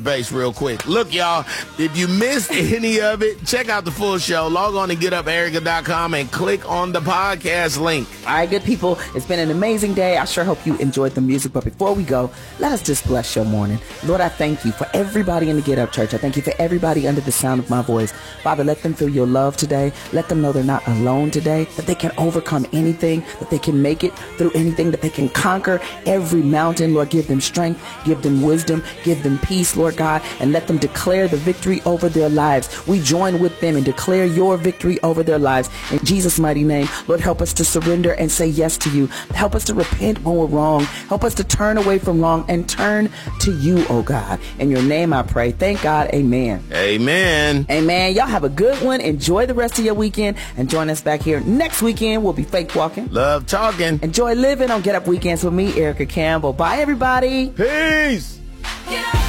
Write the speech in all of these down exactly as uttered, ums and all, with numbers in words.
base real quick. Look, y'all, if you missed any of it, check out the full show. Log on to get up erica dot com and click on the podcast link. All right, good people, it's been an amazing day. I sure hope you enjoyed the music. But before we go, let us just bless your morning. Lord, I thank you for everybody in the Get Up Church. I thank you for everybody under the sound of my voice. Father, let them feel your love today. Let them know they're not alone today, that they can overcome anything, that they can make it through anything, that they can conquer every mountain. Lord, give them strength, give them wisdom, give them peace, Lord God, and let them declare the victory over their lives. We join with them and declare your victory over their lives. In Jesus' mighty name, Lord, help us to surrender and say yes to you. Help us to repent when we're wrong. Help us to turn away from wrong and turn to you, oh God. In your name I pray. Thank God. Amen. Amen. Amen. Y'all have a good one. Enjoy the rest of your weekend and join us back here next weekend. We'll be fake walking. Love talking. Enjoy living on Get Up Weekends with me, Erica Campbell. Bye, everybody. Peace. Get up.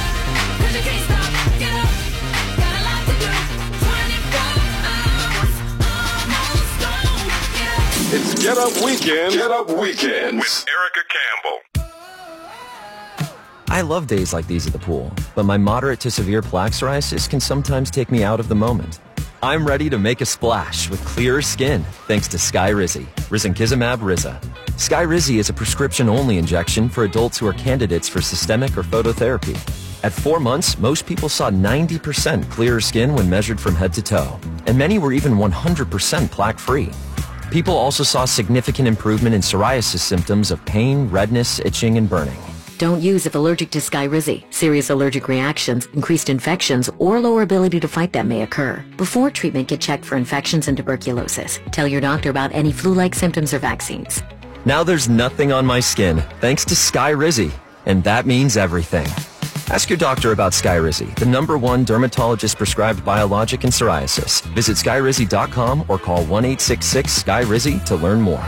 It's Get Up Weekend. Get Up Weekends with Erica Campbell. I love days like these at the pool, but my moderate to severe plaque psoriasis can sometimes take me out of the moment. I'm ready to make a splash with clearer skin thanks to Skyrizi, risankizumab Riza. Skyrizi is a prescription-only injection for adults who are candidates for systemic or phototherapy. At four months, most people saw ninety percent clearer skin when measured from head to toe, and many were even one hundred percent plaque-free. People also saw significant improvement in psoriasis symptoms of pain, redness, itching, and burning. Don't use if allergic to Skyrizi. Serious allergic reactions, increased infections, or lower ability to fight them may occur. Before treatment, get checked for infections and tuberculosis. Tell your doctor about any flu-like symptoms or vaccines. Now there's nothing on my skin, thanks to Skyrizi, and that means everything. Ask your doctor about Skyrizi, the number one dermatologist-prescribed biologic in psoriasis. Visit skyrizi dot com or call one eight six six Skyrizi to learn more.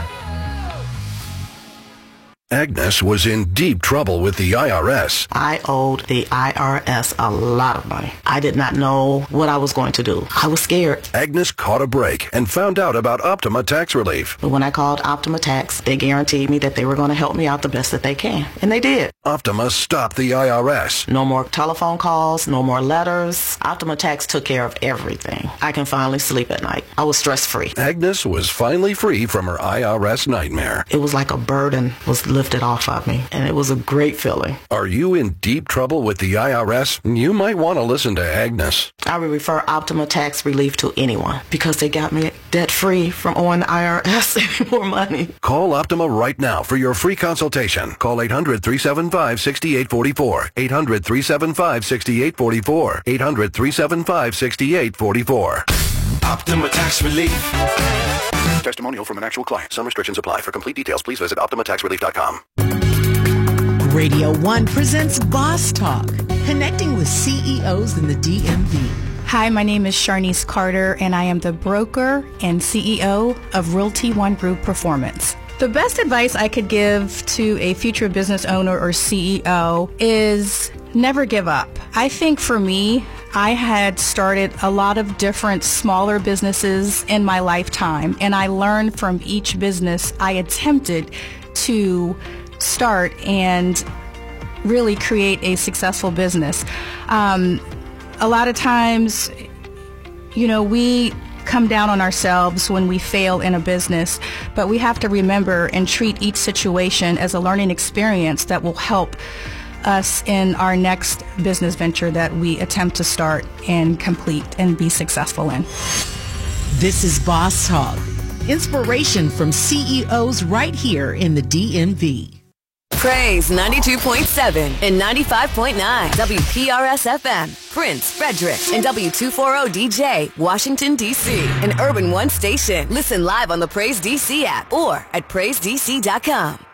Agnes was in deep trouble with the I R S. I owed the I R S a lot of money. I did not know what I was going to do. I was scared. Agnes caught a break and found out about Optima Tax Relief. But when I called Optima Tax, they guaranteed me that they were going to help me out the best that they can. And they did. Optima stopped the I R S. No more telephone calls, no more letters. Optima Tax took care of everything. I can finally sleep at night. I was stress-free. Agnes was finally free from her I R S nightmare. It was like a burden was lifted off of me, and it was a great feeling. Are you in deep trouble with the I R S? You might want to listen to Agnes. I would refer Optima Tax Relief to anyone because they got me debt-free from owing the I R S any more money. Call Optima right now for your free consultation. Call eight hundred, three seven five, six eight four four. eight hundred, three seven five, six eight four four. eight hundred, three seven five, six eight four four. Optima Tax Relief. Testimonial from an actual client. Some restrictions apply. For complete details, please visit optima tax relief dot com. Radio One presents Boss Talk, connecting with C E Os in the D M V. Hi, my name is Sharnice Carter, and I am the broker and C E O of Realty One Group Performance. The best advice I could give to a future business owner or C E O is never give up. I think for me, I had started a lot of different smaller businesses in my lifetime, and I learned from each business I attempted to start and really create a successful business. Um, a lot of times, you know, we come down on ourselves when we fail in a business, but we have to remember and treat each situation as a learning experience that will help us in our next business venture that we attempt to start and complete and be successful in. This is Boss Talk, inspiration from C E Os right here in the D M V. Praise ninety-two point seven and ninety-five point nine W P R S F M, Prince, Frederick, and W two forty D J, Washington, D C, an Urban One station. Listen live on the Praise D C app or at praise d c dot com.